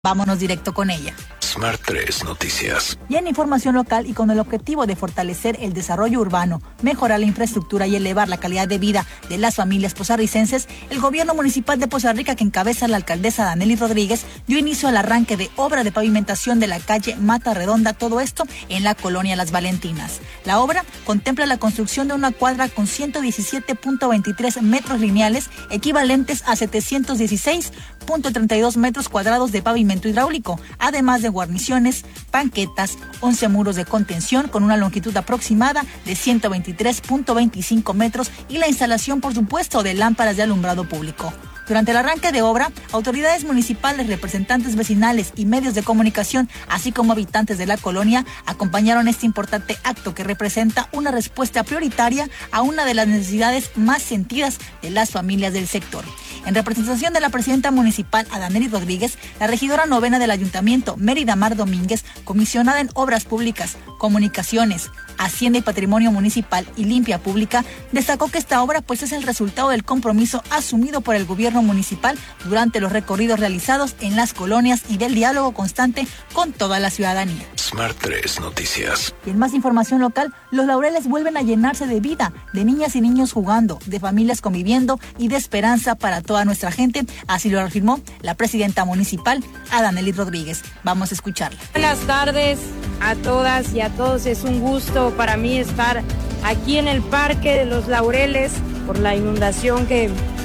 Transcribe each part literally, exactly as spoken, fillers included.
Vámonos directo con ella. Smart tres Noticias. Y en información local y con el objetivo de fortalecer el desarrollo urbano, mejorar la infraestructura y elevar la calidad de vida de las familias posarricenses, el gobierno municipal de Poza Rica, que encabeza la alcaldesa Danely Rodríguez, dio inicio al arranque de obra de pavimentación de la calle Mata Redonda, todo esto en la colonia Las Valentinas. La obra contempla la construcción de una cuadra con ciento diecisiete punto veintitrés metros lineales, equivalentes a setecientos dieciséis punto treinta y dos metros cuadrados de pavimento hidráulico, además de guarniciones, banquetas, once muros de contención con una longitud aproximada de ciento veintitrés punto veinticinco metros y la instalación, por supuesto, de lámparas de alumbrado público. Durante el arranque de obra, autoridades municipales, representantes vecinales y medios de comunicación, así como habitantes de la colonia, acompañaron este importante acto que representa una respuesta prioritaria a una de las necesidades más sentidas de las familias del sector. En representación de la presidenta municipal, Danely Rodríguez, la regidora novena del ayuntamiento, Mérida Mar Domínguez, comisionada en Obras Públicas, Comunicaciones, Hacienda y Patrimonio Municipal y Limpia Pública, destacó que esta obra pues es el resultado del compromiso asumido por el gobierno municipal durante los recorridos realizados en las colonias y del diálogo constante con toda la ciudadanía. Smart tres Noticias. Y en más información local, Los Laureles vuelven a llenarse de vida, de niñas y niños jugando, de familias conviviendo y de esperanza para toda nuestra gente, así lo afirmó la presidenta municipal, Danely Rodríguez. Vamos a escucharla. Buenas tardes a todas y a todos, es un gusto para mí estar aquí en el Parque de Los Laureles por la inundación que,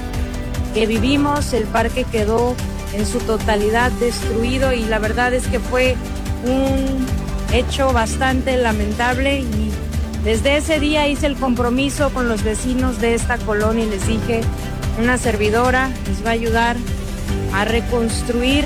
que vivimos. El parque quedó en su totalidad destruido y la verdad es que fue un hecho bastante lamentable, y desde ese día hice el compromiso con los vecinos de esta colonia y les dije, una servidora les va a ayudar a reconstruir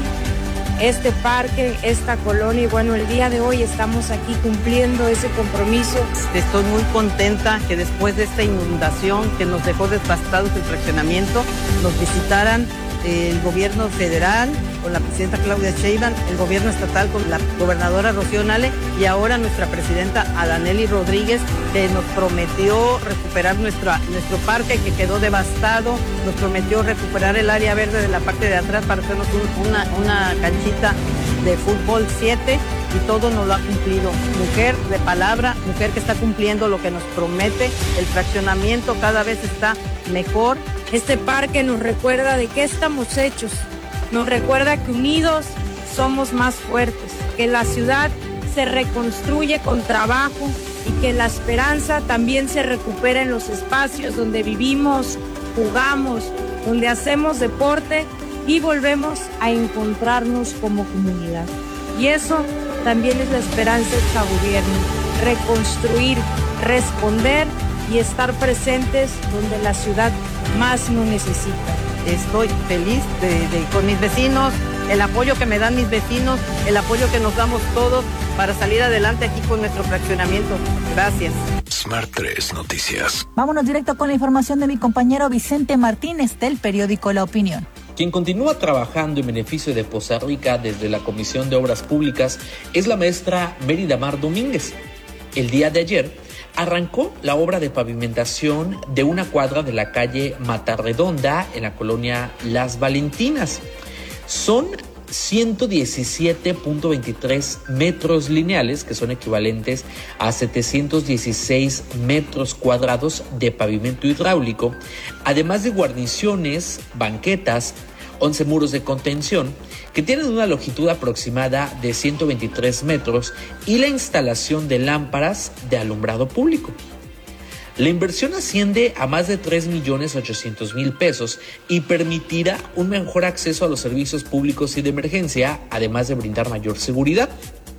este parque, esta colonia, y bueno, el día de hoy estamos aquí cumpliendo ese compromiso. Estoy muy contenta que después de esta inundación que nos dejó devastados el fraccionamiento, nos visitaran el gobierno federal con la presidenta Claudia Sheinbaum, el gobierno estatal con la gobernadora Rocío Nale y ahora nuestra presidenta Danely Rodríguez, que nos prometió recuperar nuestra, nuestro parque que quedó devastado, nos prometió recuperar el área verde de la parte de atrás para hacernos un, una, una canchita de fútbol siete, y todo nos lo ha cumplido. Mujer de palabra, mujer que está cumpliendo lo que nos promete. El fraccionamiento cada vez está mejor. Este parque nos recuerda de qué estamos hechos, nos recuerda que unidos somos más fuertes, que la ciudad se reconstruye con trabajo y que la esperanza también se recupera en los espacios donde vivimos, jugamos, donde hacemos deporte y volvemos a encontrarnos como comunidad. Y eso también es la esperanza de este gobierno, reconstruir, responder y estar presentes donde la ciudad más nos necesita. Estoy feliz de, de, con mis vecinos, el apoyo que me dan mis vecinos, el apoyo que nos damos todos para salir adelante aquí con nuestro fraccionamiento. Gracias. Smart tres Noticias. Vámonos directo con la información de mi compañero Vicente Martínez del periódico La Opinión. Quien continúa trabajando en beneficio de Poza Rica desde la Comisión de Obras Públicas es la maestra Mérida Mar Domínguez. El día de ayer arrancó la obra de pavimentación de una cuadra de la calle Mata Redonda en la colonia Las Valentinas. Son ciento diecisiete punto veintitrés metros lineales, que son equivalentes a setecientos dieciséis metros cuadrados de pavimento hidráulico, además de guarniciones, banquetas, once muros de contención, que tienen una longitud aproximada de ciento veintitrés metros y la instalación de lámparas de alumbrado público. La inversión asciende a más de tres millones ochocientos mil pesos y permitirá un mejor acceso a los servicios públicos y de emergencia, además de brindar mayor seguridad.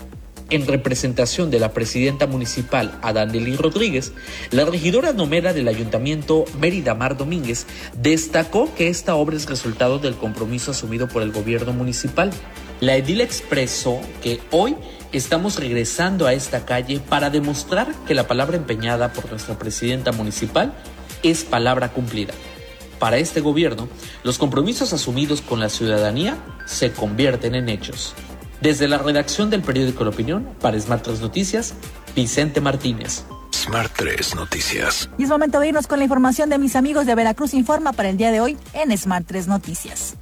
En representación de la presidenta municipal, Danely Rodríguez, la regidora novena del ayuntamiento, Mérida Mar Domínguez, destacó que esta obra es resultado del compromiso asumido por el gobierno municipal. La edil expresó que hoy estamos regresando a esta calle para demostrar que la palabra empeñada por nuestra presidenta municipal es palabra cumplida. Para este gobierno, los compromisos asumidos con la ciudadanía se convierten en hechos. Desde la redacción del periódico La Opinión, para Smart tres Noticias, Vicente Martínez. Smart tres Noticias. Y es momento de irnos con la información de mis amigos de Veracruz Informa para el día de hoy en Smart tres Noticias.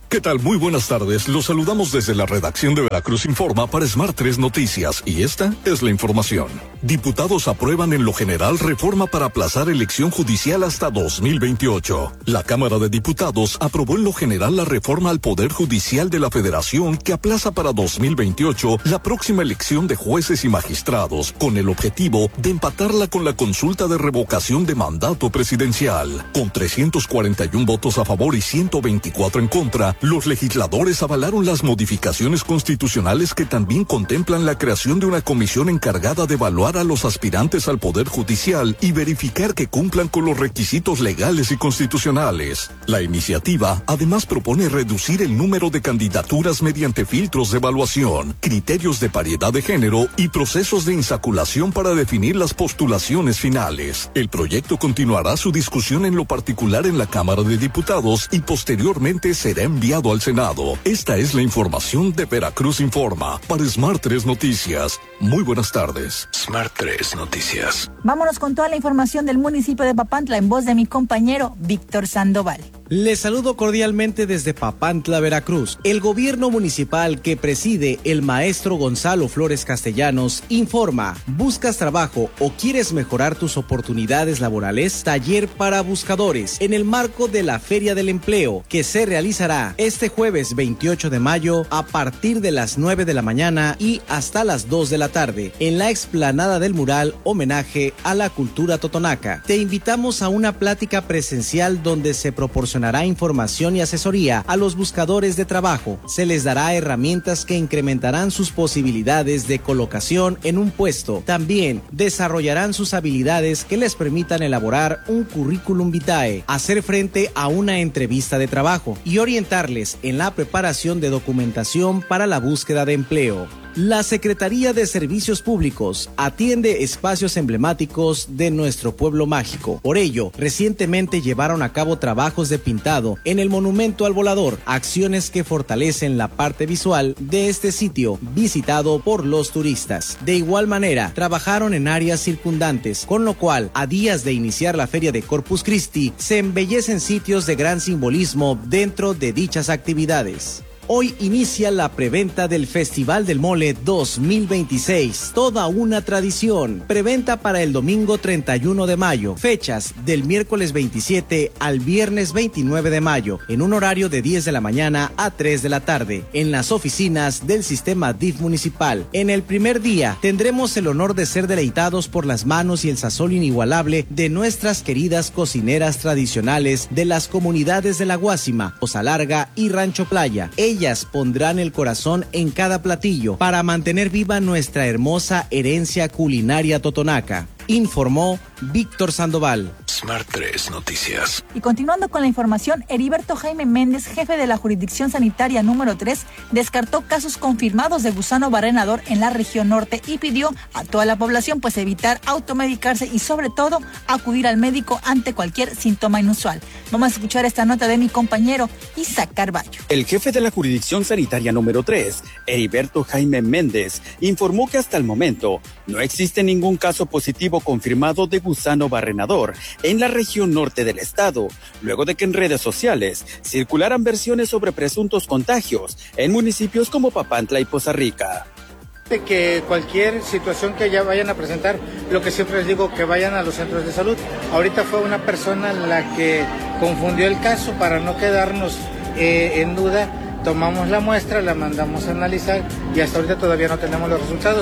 ¿Qué tal? Muy buenas tardes. Los saludamos desde la redacción de Veracruz Informa para Smart tres Noticias y esta es la información. Diputados aprueban en lo general reforma para aplazar elección judicial hasta dos mil veintiocho. La Cámara de Diputados aprobó en lo general la reforma al Poder Judicial de la Federación que aplaza para dos mil veintiocho la próxima elección de jueces y magistrados con el objetivo de empatarla con la consulta de revocación de mandato presidencial. Con trescientos cuarenta y uno votos a favor y ciento veinticuatro en contra, los legisladores avalaron las modificaciones constitucionales que también contemplan la creación de una comisión encargada de evaluar a los aspirantes al Poder Judicial y verificar que cumplan con los requisitos legales y constitucionales. La iniciativa además propone reducir el número de candidaturas mediante filtros de evaluación, criterios de paridad de género y procesos de insaculación para definir las postulaciones finales. El proyecto continuará su discusión en lo particular en la Cámara de Diputados y posteriormente será enviado al Senado. Esta es la información de Veracruz Informa para Smart tres Noticias. Muy buenas tardes. Smart tres Noticias. Vámonos con toda la información del municipio de Papantla en voz de mi compañero Víctor Sandoval. Les saludo cordialmente desde Papantla, Veracruz. El gobierno municipal que preside el maestro Gonzalo Flores Castellanos informa: ¿buscas trabajo o quieres mejorar tus oportunidades laborales? Taller para buscadores en el marco de la Feria del Empleo que se realizará este jueves veintiocho de mayo a partir de las nueve de la mañana y hasta las dos de la tarde en la explanada del mural Homenaje a la Cultura Totonaca. Te invitamos a una plática presencial donde se proporcionará información y asesoría a los buscadores de trabajo. Se les dará herramientas que incrementarán sus posibilidades de colocación en un puesto. También desarrollarán sus habilidades que les permitan elaborar un currículum vitae, hacer frente a una entrevista de trabajo y orientarles en la preparación de documentación para la búsqueda de empleo. La Secretaría de Servicios Públicos atiende espacios emblemáticos de nuestro pueblo mágico. Por ello, recientemente llevaron a cabo trabajos de pintado en el Monumento al Volador, acciones que fortalecen la parte visual de este sitio visitado por los turistas. De igual manera, trabajaron en áreas circundantes, con lo cual, a días de iniciar la Feria de Corpus Christi, se embellecen sitios de gran simbolismo dentro de dichas actividades. Hoy inicia la preventa del Festival del Mole dos mil veintiséis, toda una tradición. Preventa para el domingo treinta y uno de mayo, fechas del miércoles veintisiete al viernes veintinueve de mayo, en un horario de diez de la mañana a tres de la tarde, en las oficinas del sistema D I F municipal. En el primer día tendremos el honor de ser deleitados por las manos y el sazón inigualable de nuestras queridas cocineras tradicionales de las comunidades de La Guásima, Poza Larga y Rancho Playa. Ellas Ellas pondrán el corazón en cada platillo para mantener viva nuestra hermosa herencia culinaria totonaca, informó Víctor Sandoval. Smart tres Noticias. Y continuando con la información, Heriberto Jaime Méndez, jefe de la jurisdicción sanitaria número tres, descartó casos confirmados de gusano barrenador en la región norte y pidió a toda la población pues evitar automedicarse y sobre todo acudir al médico ante cualquier síntoma inusual. Vamos a escuchar esta nota de mi compañero Isaac Carballo. El jefe de la jurisdicción sanitaria número tres, Heriberto Jaime Méndez, informó que hasta el momento no existe ningún caso positivo confirmado de gusano barrenador en la región norte del estado, luego de que en redes sociales circularan versiones sobre presuntos contagios en municipios como Papantla y Poza Rica. De que cualquier situación que ya vayan a presentar, lo que siempre les digo, que vayan a los centros de salud. Ahorita fue una persona la que confundió el caso. Para no quedarnos eh, en duda, tomamos la muestra, la mandamos a analizar y hasta ahorita todavía no tenemos los resultados,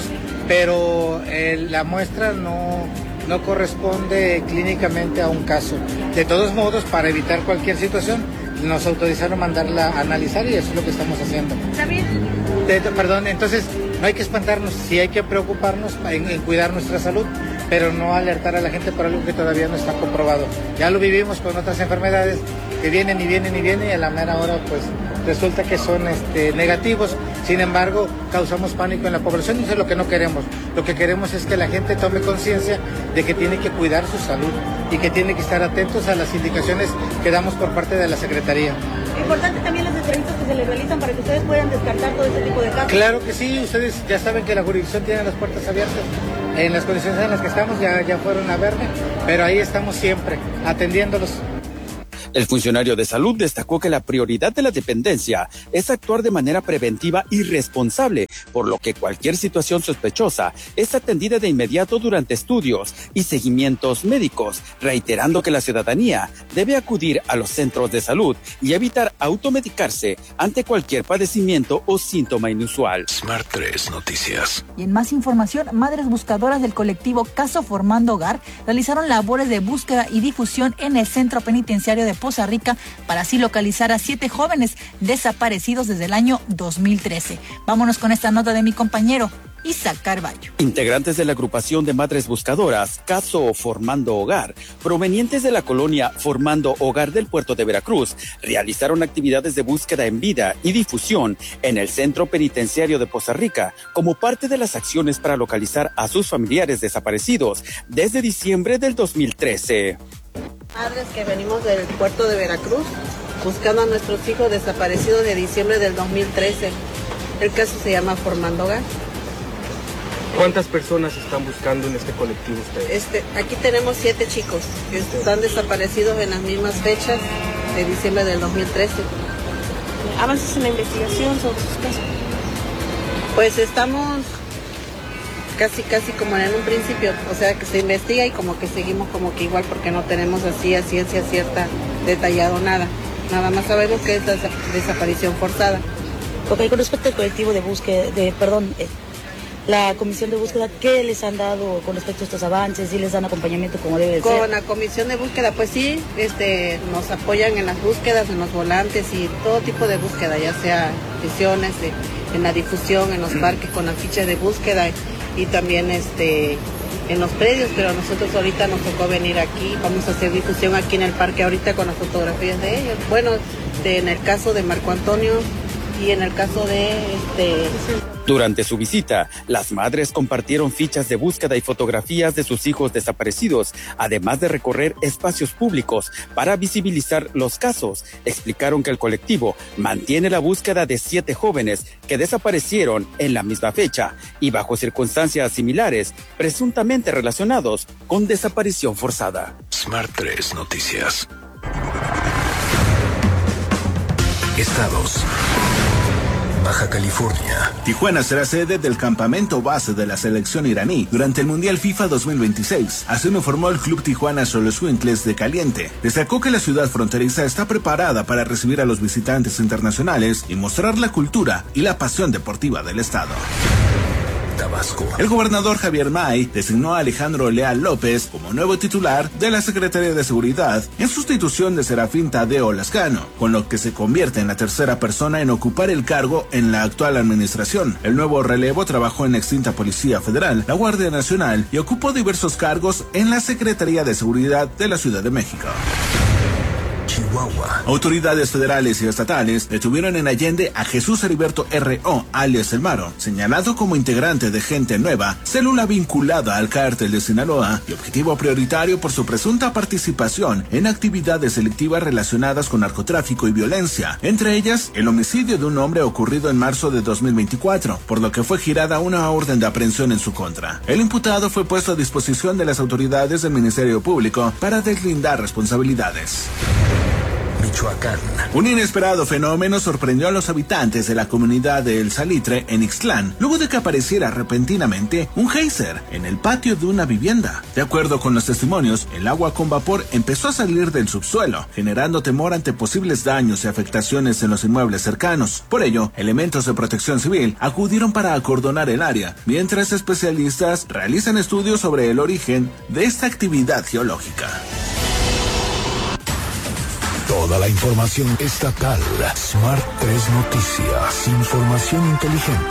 pero eh, la muestra no... no corresponde clínicamente a un caso. De todos modos, para evitar cualquier situación, nos autorizaron mandarla a analizar y eso es lo que estamos haciendo. ¿Está bien? De, perdón, entonces no hay que espantarnos, sí hay que preocuparnos en, en cuidar nuestra salud, pero no alertar a la gente por algo que todavía no está comprobado. Ya lo vivimos con otras enfermedades que vienen y vienen y vienen y a la mera hora pues resulta que son este, negativos. Sin embargo, causamos pánico en la población y eso es lo que no queremos. Lo que queremos es que la gente tome conciencia de que tiene que cuidar su salud y que tiene que estar atentos a las indicaciones que damos por parte de la Secretaría. Importante también las entrevistas que se les realizan para que ustedes puedan descartar todo este tipo de casos. Claro que sí, ustedes ya saben que la jurisdicción tiene las puertas abiertas. En las condiciones en las que estamos ya, ya fueron a verme, pero ahí estamos siempre atendiéndolos. El funcionario de salud destacó que la prioridad de la dependencia es actuar de manera preventiva y responsable, por lo que cualquier situación sospechosa es atendida de inmediato durante estudios y seguimientos médicos, reiterando que la ciudadanía debe acudir a los centros de salud y evitar automedicarse ante cualquier padecimiento o síntoma inusual. Smart tres Noticias. Y en más información, madres buscadoras del colectivo Caso Formando Hogar realizaron labores de búsqueda y difusión en el centro penitenciario de Poza Rica para así localizar a siete jóvenes desaparecidos desde el año dos mil trece. Vámonos con esta nota de mi compañero Isaac Carballo. Integrantes de la agrupación de madres buscadoras Caso Formando Hogar, provenientes de la colonia Formando Hogar del puerto de Veracruz, realizaron actividades de búsqueda en vida y difusión en el centro penitenciario de Poza Rica como parte de las acciones para localizar a sus familiares desaparecidos desde diciembre del dos mil trece. Madres que venimos del puerto de Veracruz buscando a nuestros hijos desaparecidos de diciembre del dos mil trece. El caso se llama Formando Hogar. ¿Cuántas personas están buscando en este colectivo ustedes? Este, aquí tenemos siete chicos que están desaparecidos en las mismas fechas de diciembre del dos mil trece. ¿Avances en la investigación sobre sus casos? Pues estamos casi casi como en un principio, o sea que se investiga y como que seguimos como que igual porque no tenemos así a ciencia cierta detallado nada. Nada más sabemos que es la desaparición forzada. Ok, con respecto al colectivo de búsqueda, de, perdón, eh, la comisión de búsqueda, ¿qué les han dado con respecto a estos avances? ¿Sí les dan acompañamiento como debe de con ser? Con la comisión de búsqueda, pues sí, este, nos apoyan en las búsquedas, en los volantes y todo tipo de búsqueda, ya sea visiones, de, en la difusión, en los parques con las fichas de búsqueda y también este, en los predios, pero a nosotros ahorita nos tocó venir aquí, vamos a hacer difusión aquí en el parque ahorita con las fotografías de ellos. Bueno, de, en el caso de Marco Antonio y en el caso de este... Durante su visita, las madres compartieron fichas de búsqueda y fotografías de sus hijos desaparecidos, además de recorrer espacios públicos para visibilizar los casos. Explicaron que el colectivo mantiene la búsqueda de siete jóvenes que desaparecieron en la misma fecha y bajo circunstancias similares, presuntamente relacionados con desaparición forzada. Smart tres Noticias. Estados. Baja California. Tijuana será sede del campamento base de la selección iraní durante el Mundial FIFA dos mil veintiséis. Así lo informó el club Tijuana Xoloitzcuintles de Caliente. Destacó que la ciudad fronteriza está preparada para recibir a los visitantes internacionales y mostrar la cultura y la pasión deportiva del estado. Tabasco. El gobernador Javier May designó a Alejandro Leal López como nuevo titular de la Secretaría de Seguridad en sustitución de Serafín Tadeo Lascano, con lo que se convierte en la tercera persona en ocupar el cargo en la actual administración. El nuevo relevo trabajó en la extinta Policía Federal, la Guardia Nacional y ocupó diversos cargos en la Secretaría de Seguridad de la Ciudad de México. Chihuahua. Autoridades federales y estatales detuvieron en Allende a Jesús Heriberto R O, alias El Maro, señalado como integrante de Gente Nueva, célula vinculada al cártel de Sinaloa y objetivo prioritario por su presunta participación en actividades delictivas relacionadas con narcotráfico y violencia, entre ellas el homicidio de un hombre ocurrido en marzo de dos mil veinticuatro, por lo que fue girada una orden de aprehensión en su contra. El imputado fue puesto a disposición de las autoridades del Ministerio Público para deslindar responsabilidades. Michoacán. Un inesperado fenómeno sorprendió a los habitantes de la comunidad de El Salitre en Ixtlán, luego de que apareciera repentinamente un geyser en el patio de una vivienda. De acuerdo con los testimonios, el agua con vapor empezó a salir del subsuelo, generando temor ante posibles daños y afectaciones en los inmuebles cercanos. Por ello, elementos de protección civil acudieron para acordonar el área, mientras especialistas realizan estudios sobre el origen de esta actividad geológica. Toda la información estatal. Smart tres Noticias. Información inteligente.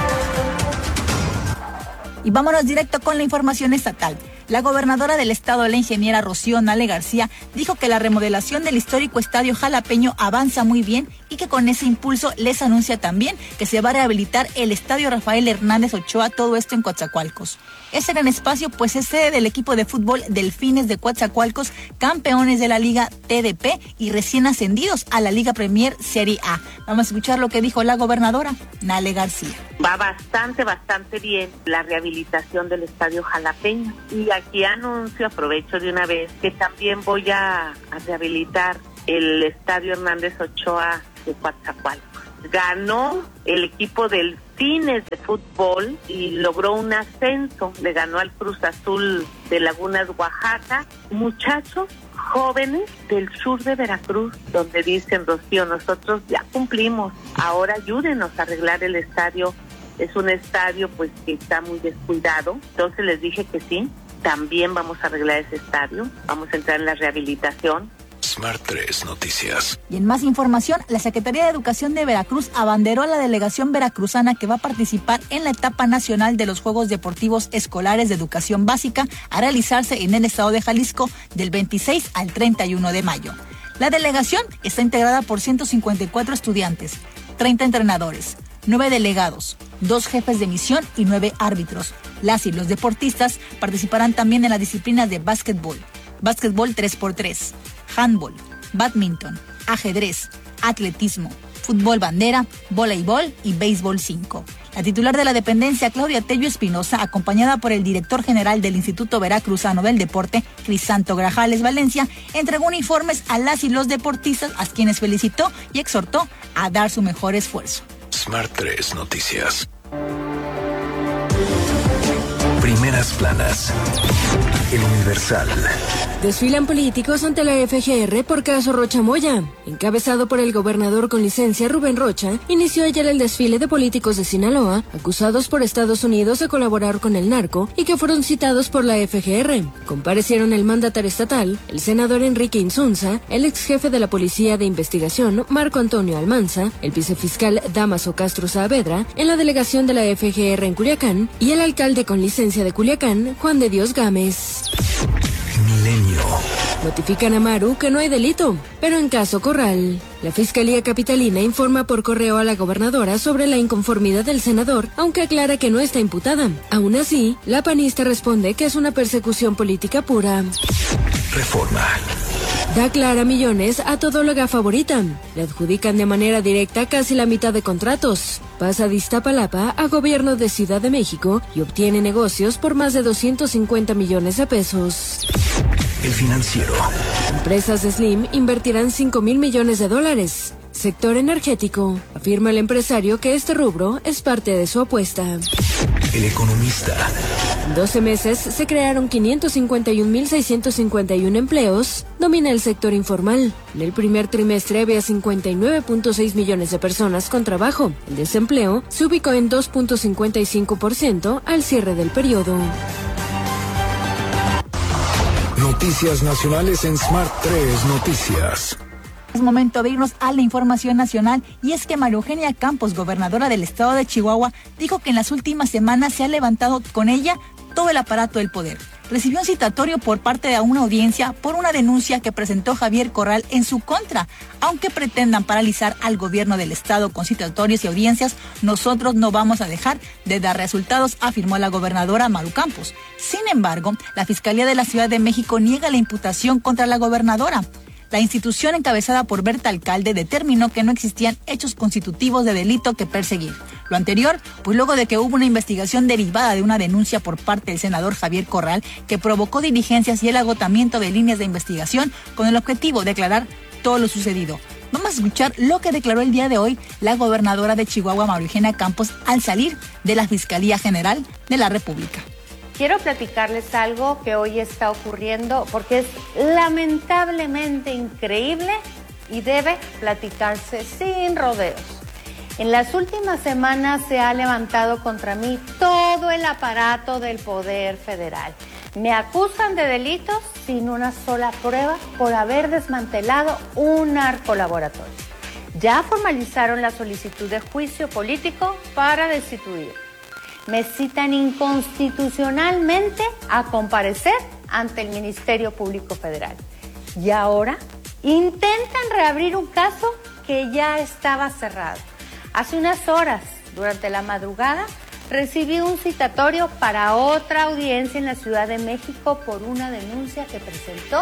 Y vámonos directo con la información estatal. La gobernadora del estado, la ingeniera Rocío Nale García, dijo que la remodelación del histórico estadio jalapeño avanza muy bien y que con ese impulso les anuncia también que se va a rehabilitar el estadio Rafael Hernández Ochoa, todo esto en Coatzacoalcos. Ese gran espacio pues es sede del equipo de fútbol Delfines de Coatzacoalcos, campeones de la Liga T D P y recién ascendidos a la Liga Premier Serie A. Vamos a escuchar lo que dijo la gobernadora Nale García. Va bastante, bastante bien la rehabilitación del estadio jalapeño. Y aquí anuncio, aprovecho de una vez, que también voy a, a rehabilitar el Estadio Hernández Ochoa de Coatzacoalcos. Ganó el equipo Delfines de fútbol y logró un ascenso. Le ganó al Cruz Azul de Lagunas, Oaxaca. Muchachos jóvenes del sur de Veracruz, donde dicen, Rocío, nosotros ya cumplimos, ahora ayúdenos a arreglar el estadio. Es un estadio pues que está muy descuidado. Entonces les dije que sí, también vamos a arreglar ese estadio, vamos a entrar en la rehabilitación. Smart tres Noticias. Y en más información, la Secretaría de Educación de Veracruz abanderó a la delegación veracruzana que va a participar en la etapa nacional de los Juegos Deportivos Escolares de Educación Básica a realizarse en el estado de Jalisco del veintiséis al treinta y uno de mayo. La delegación está integrada por ciento cincuenta y cuatro estudiantes, treinta entrenadores, nueve delegados, dos jefes de misión y nueve árbitros. Las y los deportistas participarán también en las disciplinas de básquetbol, básquetbol tres por tres, handball, badminton, ajedrez, atletismo, fútbol bandera, voleibol y béisbol cinco. La titular de la dependencia, Claudia Tello Espinosa, acompañada por el director general del Instituto Veracruzano del Deporte, Crisanto Grajales Valencia, entregó uniformes a las y los deportistas, a quienes felicitó y exhortó a dar su mejor esfuerzo. Smart tres Noticias. Primeras planas. El Universal. Desfilan políticos ante la F G R por caso Rocha Moya. Encabezado por el gobernador con licencia Rubén Rocha, inició ayer el desfile de políticos de Sinaloa, acusados por Estados Unidos de colaborar con el narco y que fueron citados por la F G R. Comparecieron el mandatario estatal, el senador Enrique Insunza, el ex jefe de la Policía de Investigación, Marco Antonio Almanza, el vicefiscal Dámaso Castro Saavedra, en la delegación de la F G R en Culiacán, y el alcalde con licencia de Culiacán, Juan de Dios Gámez. Milenio. Notifican a Maru que no hay delito, pero en caso Corral, la Fiscalía Capitalina informa por correo a la gobernadora sobre la inconformidad del senador, aunque aclara que no está imputada. Aún así, la panista responde que es una persecución política pura. Reforma. Da Clara millones a todóloga favorita. Le adjudican de manera directa casi la mitad de contratos. Pasa de Iztapalapa a gobierno de Ciudad de México y obtiene negocios por más de doscientos cincuenta millones de pesos. El Financiero. Empresas de Slim invertirán cinco mil millones de dólares. Sector energético. Afirma el empresario que este rubro es parte de su apuesta. El Economista. En doce meses se crearon quinientos cincuenta y un mil seiscientos cincuenta y uno empleos. Domina el sector informal. En el primer trimestre había cincuenta y nueve punto seis millones de personas con trabajo. El desempleo se ubicó en dos punto cincuenta y cinco por ciento al cierre del periodo. Noticias nacionales en Smart tres Noticias. Es momento de irnos a la información nacional, y es que María Eugenia Campos, gobernadora del estado de Chihuahua, dijo que en las últimas semanas se ha levantado con ella todo el aparato del poder. Recibió un citatorio por parte de una audiencia por una denuncia que presentó Javier Corral en su contra. Aunque pretendan paralizar al gobierno del estado con citatorios y audiencias, nosotros no vamos a dejar de dar resultados, afirmó la gobernadora Maru Campos. Sin embargo, la Fiscalía de la Ciudad de México niega la imputación contra la gobernadora. La institución encabezada por Berta Alcalde determinó que no existían hechos constitutivos de delito que perseguir. Lo anterior, pues luego de que hubo una investigación derivada de una denuncia por parte del senador Javier Corral que provocó diligencias y el agotamiento de líneas de investigación con el objetivo de aclarar todo lo sucedido. Vamos a escuchar lo que declaró el día de hoy la gobernadora de Chihuahua, María Eugenia Campos, al salir de la Fiscalía General de la República. Quiero platicarles algo que hoy está ocurriendo porque es lamentablemente increíble y debe platicarse sin rodeos. En las últimas semanas se ha levantado contra mí todo el aparato del Poder Federal. Me acusan de delitos sin una sola prueba por haber desmantelado un narcolaboratorio. Ya formalizaron la solicitud de juicio político para destituir. Me citan inconstitucionalmente a comparecer ante el Ministerio Público Federal. Y ahora intentan reabrir un caso que ya estaba cerrado. Hace unas horas, durante la madrugada, recibí un citatorio para otra audiencia en la Ciudad de México por una denuncia que presentó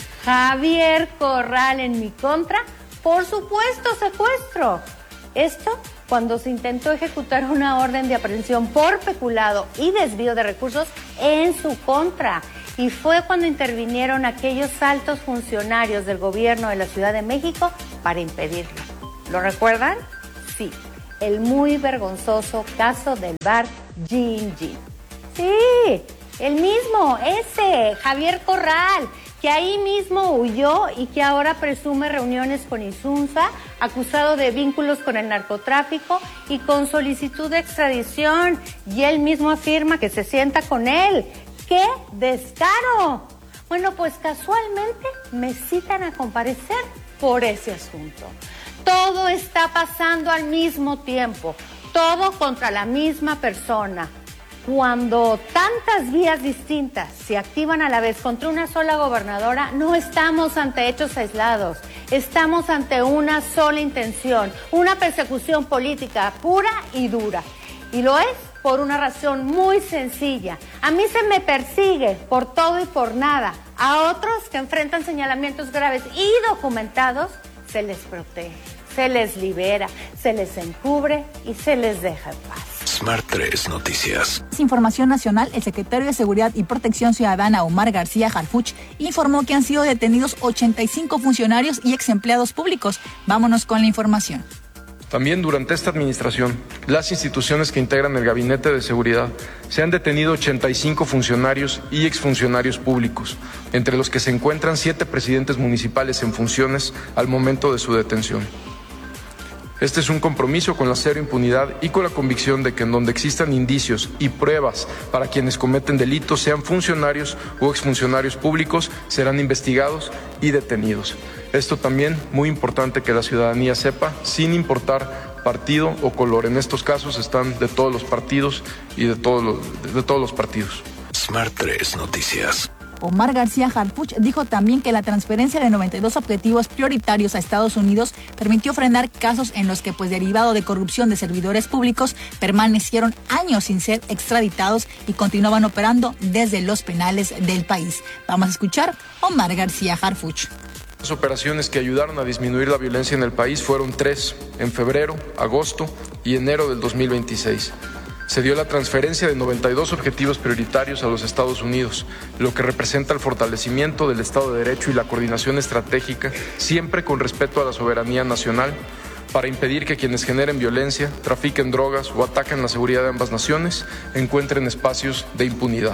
Javier Corral en mi contra por supuesto secuestro. Esto cuando se intentó ejecutar una orden de aprehensión por peculado y desvío de recursos en su contra. y fue cuando intervinieron aquellos altos funcionarios del gobierno de la Ciudad de México para impedirlo. ¿Lo recuerdan? Sí, el muy vergonzoso caso del bar Gin Gin. Sí, el mismo, ese, Javier Corral, que ahí mismo huyó y que ahora presume reuniones con Insunza, acusado de vínculos con el narcotráfico y con solicitud de extradición. Y él mismo afirma que se sienta con él. ¡Qué descaro! Bueno, pues casualmente me citan a comparecer por ese asunto. Todo está pasando al mismo tiempo, todo contra la misma persona. Cuando tantas vías distintas se activan a la vez contra una sola gobernadora, no estamos ante hechos aislados, estamos ante una sola intención, una persecución política pura y dura. Y lo es por una razón muy sencilla. A mí se me persigue por todo y por nada. A otros que enfrentan señalamientos graves y documentados, se les protege, se les libera, se les encubre y se les deja en paz. Smart tres Noticias. Información nacional, el secretario de Seguridad y Protección Ciudadana, Omar García Harfuch, informó que han sido detenidos ochenta y cinco funcionarios y ex empleados públicos. Vámonos con la información. También durante esta administración, las instituciones que integran el Gabinete de Seguridad se han detenido ochenta y cinco funcionarios y exfuncionarios públicos, entre los que se encuentran siete presidentes municipales en funciones al momento de su detención. Este es un compromiso con la cero impunidad y con la convicción de que en donde existan indicios y pruebas para quienes cometen delitos, sean funcionarios o exfuncionarios públicos, serán investigados y detenidos. Esto también muy importante que la ciudadanía sepa, sin importar partido o color. En estos casos están de todos los partidos y de todos los, de todos los partidos. Smart tres Noticias. Omar García Harfuch dijo también que la transferencia de noventa y dos objetivos prioritarios a Estados Unidos permitió frenar casos en los que, pues derivado de corrupción de servidores públicos, permanecieron años sin ser extraditados y continuaban operando desde los penales del país. Vamos a escuchar a Omar García Harfuch. Las operaciones que ayudaron a disminuir la violencia en el país fueron tres, en febrero, agosto y enero del dos mil veintiséis. Se dio la transferencia de noventa y dos objetivos prioritarios a los Estados Unidos, lo que representa el fortalecimiento del Estado de Derecho y la coordinación estratégica, siempre con respeto a la soberanía nacional, para impedir que quienes generen violencia, trafiquen drogas o ataquen la seguridad de ambas naciones encuentren espacios de impunidad.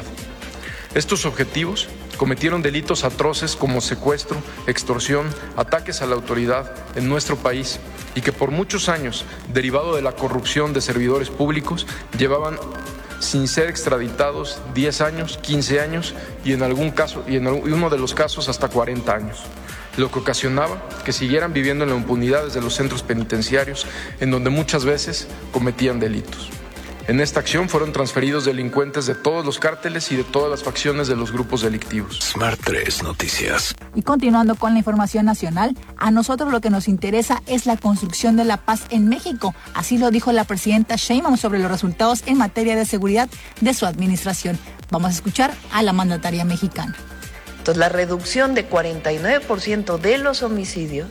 Estos objetivos cometieron delitos atroces como secuestro, extorsión, ataques a la autoridad en nuestro país y que por muchos años, derivado de la corrupción de servidores públicos, llevaban sin ser extraditados diez años, quince años y en algún caso y en uno de los casos hasta cuarenta años, lo que ocasionaba que siguieran viviendo en la impunidad desde los centros penitenciarios, en donde muchas veces cometían delitos. En esta acción fueron transferidos delincuentes de todos los cárteles y de todas las facciones de los grupos delictivos. Smart tres Noticias. Y continuando con la información nacional, a nosotros lo que nos interesa es la construcción de la paz en México. Así lo dijo la presidenta Sheinbaum sobre los resultados en materia de seguridad de su administración. Vamos a escuchar a la mandataria mexicana. Entonces, la reducción de cuarenta y nueve por ciento de los homicidios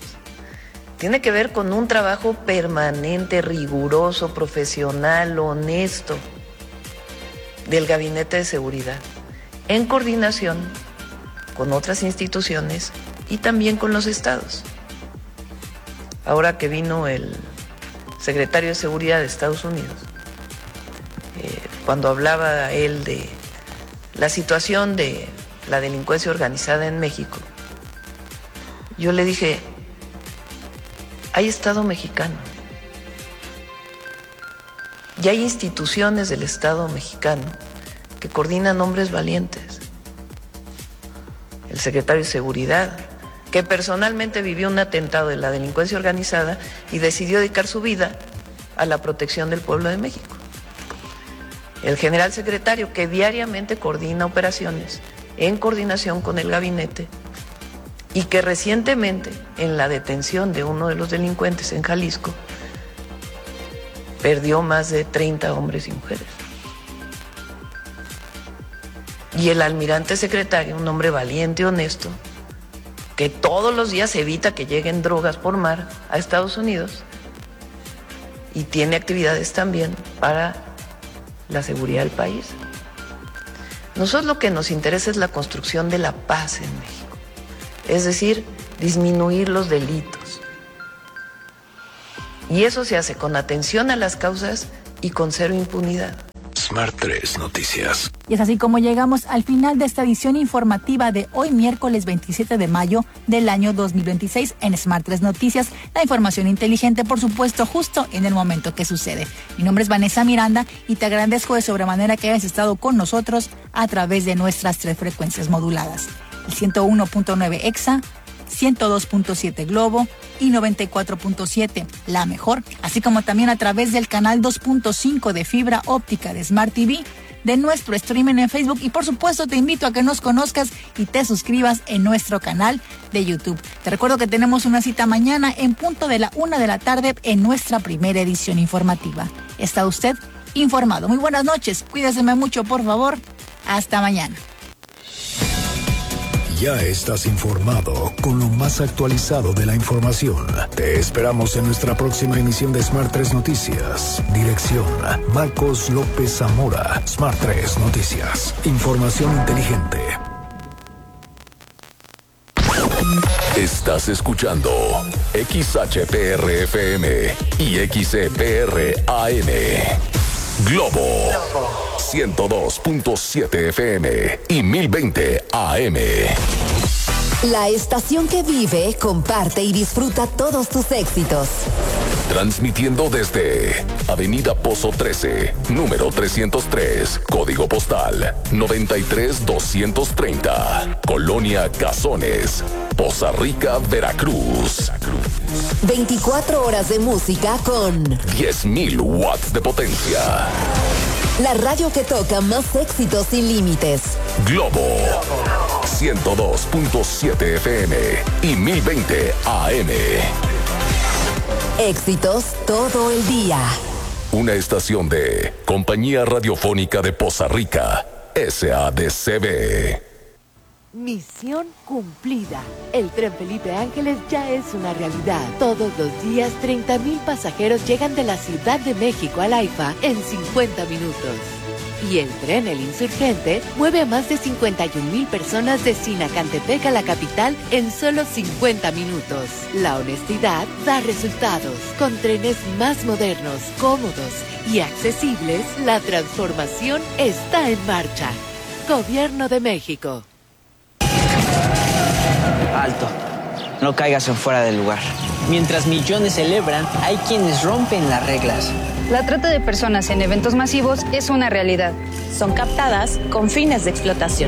tiene que ver con un trabajo permanente, riguroso, profesional, honesto del Gabinete de Seguridad, en coordinación con otras instituciones y también con los estados. Ahora que vino el secretario de Seguridad de Estados Unidos, eh, cuando hablaba él de la situación de la delincuencia organizada en México, yo le dije, hay Estado mexicano y hay instituciones del Estado mexicano que coordinan hombres valientes. El secretario de Seguridad, que personalmente vivió un atentado de la delincuencia organizada y decidió dedicar su vida a la protección del pueblo de México. El general secretario, que diariamente coordina operaciones en coordinación con el gabinete, y que recientemente, en la detención de uno de los delincuentes en Jalisco, perdió más de treinta hombres y mujeres. Y el almirante secretario, un hombre valiente y honesto, que todos los días evita que lleguen drogas por mar a Estados Unidos y tiene actividades también para la seguridad del país. Nosotros lo que nos interesa es la construcción de la paz en México, es decir, disminuir los delitos. Y eso se hace con atención a las causas y con cero impunidad. Smart tres Noticias. Y es así como llegamos al final de esta edición informativa de hoy miércoles veintisiete de mayo del año dos mil veintiséis en Smart tres Noticias. La información inteligente, por supuesto, justo en el momento que sucede. Mi nombre es Vanessa Miranda y te agradezco de sobremanera que hayas estado con nosotros a través de nuestras tres frecuencias moduladas. El ciento uno punto nueve Exa, ciento dos punto siete Globo y noventa y cuatro punto siete La Mejor, así como también a través del canal dos punto cinco de fibra óptica de Smart T V, de nuestro streaming en Facebook y por supuesto te invito a que nos conozcas y te suscribas en nuestro canal de YouTube. Te recuerdo que tenemos una cita mañana en punto de la una de la tarde en nuestra primera edición informativa. ¿Está usted informado? Muy buenas noches, cuídese mucho por favor, hasta mañana. Ya estás informado con lo más actualizado de la información. Te esperamos en nuestra próxima emisión de Smart tres Noticias. Dirección: Marcos López Zamora. Smart tres Noticias. Información inteligente. Estás escuchando X H P R F M y X E P R A M. Globo ciento dos punto siete F M y mil veinte A M. La estación que vive, comparte y disfruta todos tus éxitos. Transmitiendo desde Avenida Pozo trece, número trescientos tres, código postal noventa y tres doscientos treinta, Colonia Cazones, Poza Rica, Veracruz. veinticuatro horas de música con diez mil watts de potencia. La radio que toca más éxitos sin límites. Globo ciento dos punto siete F M y mil veinte A M. Éxitos todo el día. Una estación de Compañía Radiofónica de Poza Rica, S A D C B. Misión cumplida. El tren Felipe Ángeles ya es una realidad. Todos los días, treinta mil pasajeros llegan de la Ciudad de México al AIFA en cincuenta minutos. Y el tren El Insurgente mueve a más de cincuenta y un mil personas de Sinacantepec a la capital en solo cincuenta minutos. La honestidad da resultados. Con trenes más modernos, cómodos y accesibles, la transformación está en marcha. Gobierno de México. Alto, no caigas en fuera del lugar. Mientras millones celebran, hay quienes rompen las reglas. La trata de personas en eventos masivos es una realidad. Son captadas con fines de explotación.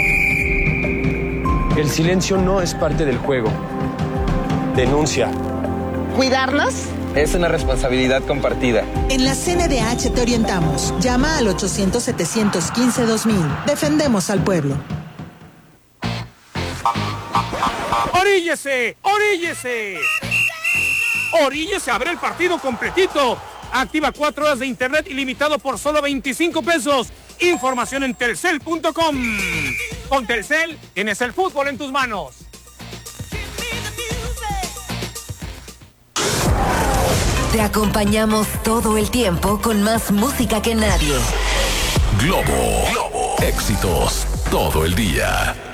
El silencio no es parte del juego. Denuncia. ¿Cuidarnos? Es una responsabilidad compartida. En la C N D H te orientamos. Llama al ochocientos, setecientos quince, dos mil. Defendemos al pueblo. ¡Oríllese! ¡Oríllese! ¡Oríllese a ver el partido completito! Activa cuatro horas de internet ilimitado por solo veinticinco pesos. Información en telcel punto com. Con Telcel tienes el fútbol en tus manos. Te acompañamos todo el tiempo con más música que nadie. Globo. Globo. Éxitos todo el día.